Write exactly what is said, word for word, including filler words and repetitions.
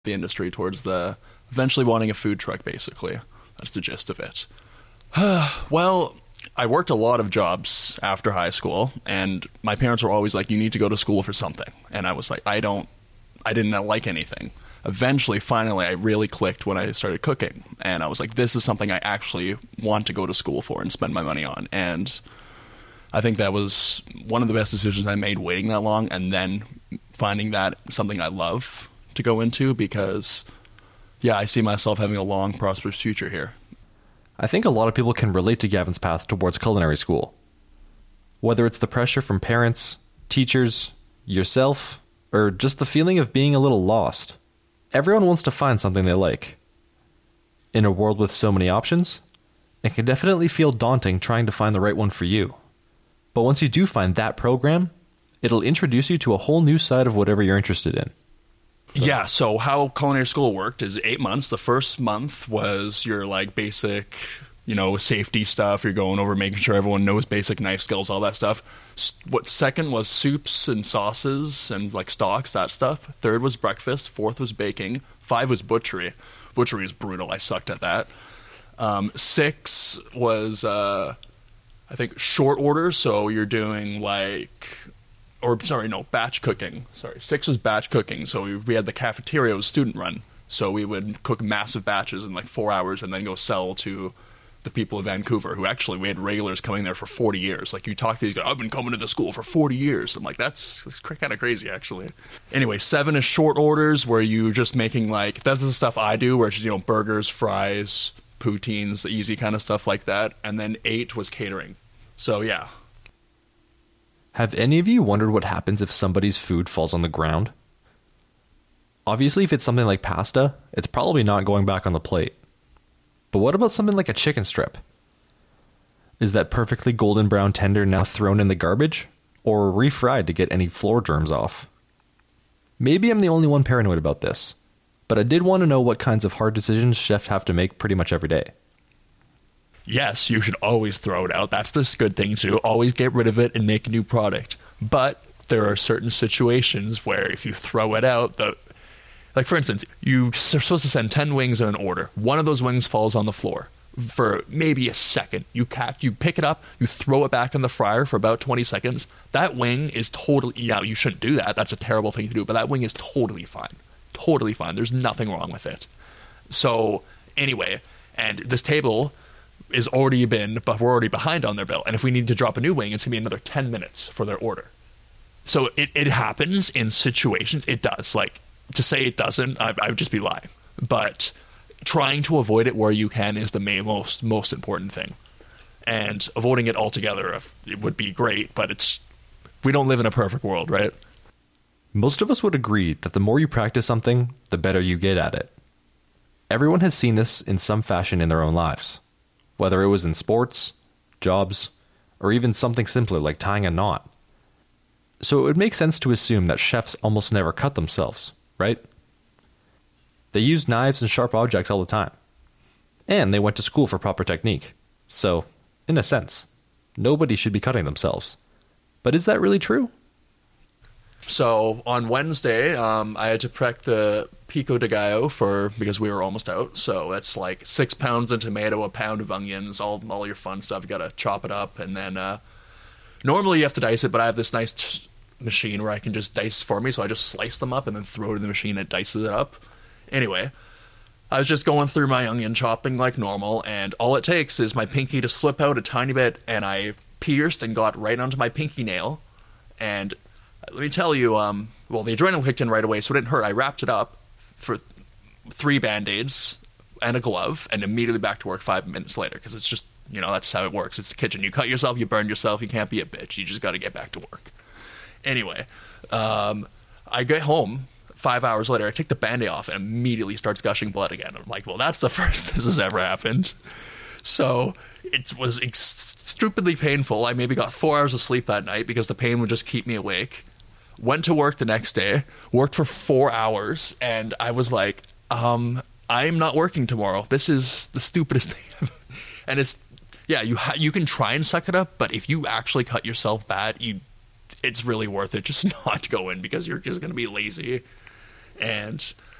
the industry towards the eventually wanting a food truck, basically. That's the gist of it. Well, I worked a lot of jobs after high school, and my parents were always like, you need to go to school for something. And I was like, I don't, I didn't like anything. Eventually, finally, I really clicked when I started cooking. And I was like, this is something I actually want to go to school for and spend my money on. And I think that was one of the best decisions I made, waiting that long and then finding that something I love to go into, because, yeah, I see myself having a long, prosperous future here. I think a lot of people can relate to Gavin's path towards culinary school. Whether it's the pressure from parents, teachers, yourself, or just the feeling of being a little lost, everyone wants to find something they like. In a world with so many options, it can definitely feel daunting trying to find the right one for you. But once you do find that program, it'll introduce you to a whole new side of whatever you're interested in. So. Yeah, so how culinary school worked is eight months. The first month was your like basic, you know, safety stuff. You're going over making sure everyone knows basic knife skills, all that stuff. What second was soups and sauces and like stocks, that stuff. Third was breakfast. Fourth was baking. Five was butchery. Butchery is brutal. I sucked at that. Um, six was, uh, I think, short order. So you're doing like... Or, sorry, no, batch cooking. Sorry, six was batch cooking. So we, we had the cafeteria was student run. So we would cook massive batches in like four hours and then go sell to the people of Vancouver, who actually, we had regulars coming there for forty years. Like, you talk to these guys, I've been coming to the school for forty years. I'm like, that's, that's kind of crazy, actually. Anyway, seven is short orders, where you just making like, that's the stuff I do, where it's, you know, burgers, fries, poutines, easy kind of stuff like that. And then eight was catering. So, yeah. Have any of you wondered what happens if somebody's food falls on the ground? Obviously, if it's something like pasta, it's probably not going back on the plate. But what about something like a chicken strip? Is that perfectly golden brown tender now thrown in the garbage, or refried to get any floor germs off? Maybe I'm the only one paranoid about this, but I did want to know what kinds of hard decisions chefs have to make pretty much every day. Yes, you should always throw it out. That's the good thing to do. Always get rid of it and make a new product. But there are certain situations where if you throw it out, the like for instance, you're supposed to send ten wings in an order. One of those wings falls on the floor for maybe a second. You catch, you pick it up, you throw it back in the fryer for about twenty seconds. That wing is totally, yeah, you shouldn't do that. That's a terrible thing to do. But that wing is totally fine. Totally fine. There's nothing wrong with it. So anyway, and this table is already been, but we're already behind on their bill. And if we need to drop a new wing, it's going to be another ten minutes for their order. So it, it happens in situations. It does. Like, to say it doesn't, I, I would just be lying. But trying to avoid it where you can is the main, most, most important thing. And avoiding it altogether, it would be great, but it's, we don't live in a perfect world, right? Most of us would agree that the more you practice something, the better you get at it. Everyone has seen this in some fashion in their own lives. Whether it was in sports, jobs, or even something simpler like tying a knot. So it would make sense to assume that chefs almost never cut themselves, right? They use knives and sharp objects all the time. And they went to school for proper technique. So, in a sense, nobody should be cutting themselves. But is that really true? So on Wednesday, um, I had to prep the pico de gallo for, because we were almost out. So that's like six pounds of tomato, a pound of onions, all all your fun stuff. You got to chop it up. And then uh, normally you have to dice it, but I have this nice t- machine where I can just dice for me. So I just slice them up and then throw it in the machine and it dices it up. Anyway, I was just going through my onion chopping like normal. And all it takes is my pinky to slip out a tiny bit. And I pierced and got right onto my pinky nail. And let me tell you, um, well, the adrenaline kicked in right away, so it didn't hurt. I wrapped it up for three Band-Aids and a glove, and immediately back to work five minutes later, because it's just, you know, that's how it works. It's the kitchen. You cut yourself, you burn yourself, you can't be a bitch. You just got to get back to work. Anyway, um, I get home five hours later, I take the Band-Aid off, and immediately starts gushing blood again. I'm like, well, that's the first this has ever happened. So it was ex- stupidly painful. I maybe got four hours of sleep that night because the pain would just keep me awake. Went to work the next day, worked for four hours, and I was like, um, I'm not working tomorrow. This is the stupidest thing. And it's, yeah, you ha- you can try and suck it up, but if you actually cut yourself bad, you, it's really worth it just not to go in because you're just going to be lazy. And